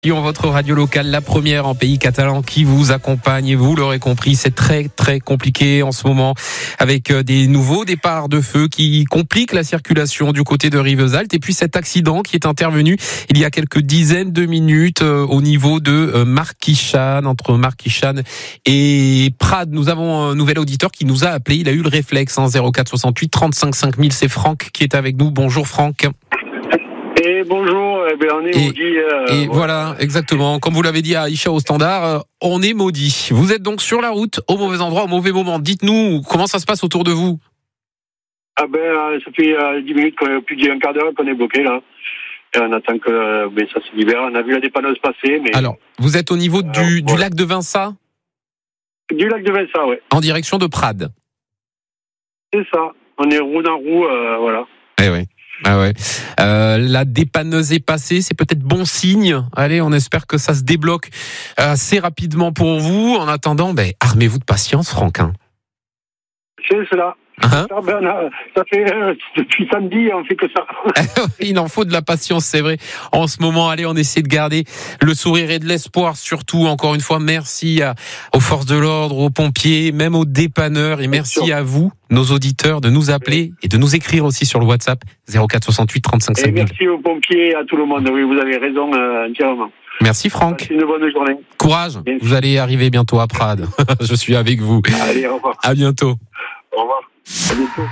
Votre radio locale, la première en pays catalan qui vous accompagne. Et vous l'aurez compris, c'est très très compliqué en ce moment avec des nouveaux départs de feu qui compliquent la circulation du côté de Rivesaltes. Et puis cet accident qui est intervenu il y a quelques dizaines de minutes au niveau de Marquichane, entre Marquichane et Prades. Nous avons un nouvel auditeur qui nous a appelé. Il a eu le réflexe, 04 68 35 5000. C'est Franck qui est avec nous. Bonjour Franck. Et bonjour, on est maudit. Voilà, exactement. Comme vous l'avez dit à Aïcha au standard, on est maudit. Vous êtes donc sur la route, au mauvais endroit, au mauvais moment. Dites-nous, comment ça se passe autour de vous ? Ça fait 10 minutes, plus d'un quart d'heure qu'on est bloqué là. Et on attend que ça se libère. On a vu la dépanneuse passer. Mais... Alors, vous êtes au niveau du lac de Vinça ? Du lac de Vinça, oui. En direction de Prades. C'est ça. On est roue dans roue, voilà. Eh oui. Ah ouais. La dépanneuse est passée, c'est peut-être bon signe. Allez, on espère que ça se débloque assez rapidement pour vous. En attendant, armez-vous de patience, Franck. C'est cela. Ça fait depuis samedi, on fait que ça. Il en faut de la patience, c'est vrai. En ce moment, allez, on essaie de garder le sourire et de l'espoir. Surtout, encore une fois, merci aux forces de l'ordre, aux pompiers, même aux dépanneurs. Et merci à vous, nos auditeurs, de nous appeler et de nous écrire aussi sur le WhatsApp 04 68 35 5000. Et merci aux pompiers et à tout le monde. Oui, vous avez raison entièrement. Merci Franck. Passez une bonne journée. Courage. Vous allez arriver bientôt à Prades. Je suis avec vous. Allez, au revoir. À bientôt. Au revoir. À bientôt.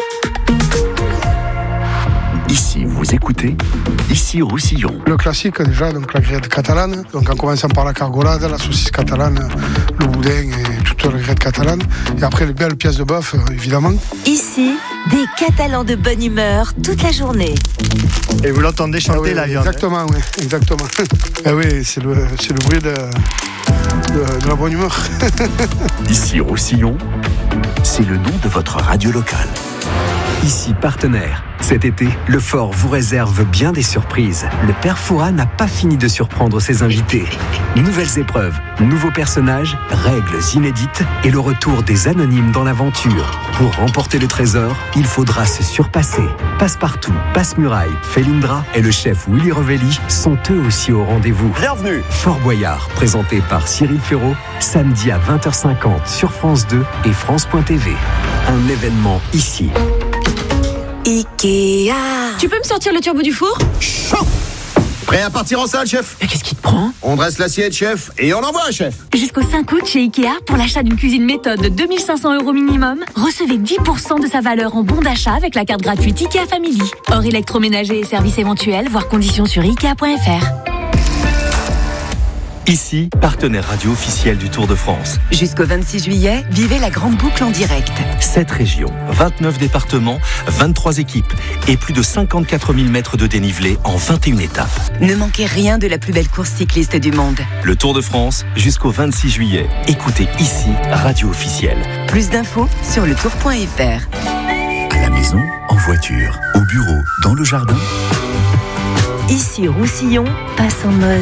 Ici, vous écoutez, ici Roussillon. Le classique déjà, donc la grillade catalane, donc en commençant par la cargolade, la saucisse catalane, le boudin et toute la grillade catalane. Et après les belles pièces de bœuf, évidemment. Ici, des Catalans de bonne humeur toute la journée. Et vous l'entendez chanter la viande. Exactement, oui, exactement. Et oui, c'est le bruit de la bonne humeur. Ici Roussillon, c'est le nom de votre radio locale. Ici Partenaire. Cet été, le Fort vous réserve bien des surprises. Le Père Fouras n'a pas fini de surprendre ses invités. Nouvelles épreuves, nouveaux personnages, règles inédites et le retour des anonymes dans l'aventure. Pour remporter le trésor, il faudra se surpasser. Passepartout, Passe-Muraille, Felindra et le chef Willy Revelli sont eux aussi au rendez-vous. Bienvenue. Fort Boyard, présenté par Cyril Ferraud, samedi à 20h50 sur France 2 et France.tv. Un événement ici. Ikea. Tu peux me sortir le turbo du four ? Chaud. Prêt à partir en salle, chef ? Mais qu'est-ce qui te prend ? On dresse l'assiette, chef, et on envoie, chef. Jusqu'au 5 août chez Ikea, pour l'achat d'une cuisine méthode de 2 500 € minimum, recevez 10% de sa valeur en bon d'achat avec la carte gratuite Ikea Family. Hors électroménager et services éventuels, voir conditions sur Ikea.fr. Ici, partenaire radio officiel du Tour de France. Jusqu'au 26 juillet, vivez la grande boucle en direct. 7 régions, 29 départements, 23 équipes et plus de 54 000 mètres de dénivelé en 21 étapes. Ne manquez rien de la plus belle course cycliste du monde. Le Tour de France jusqu'au 26 juillet. Écoutez ici, radio officielle. Plus d'infos sur letour.fr. À la maison, en voiture, au bureau, dans le jardin. Ici Roussillon passe en mode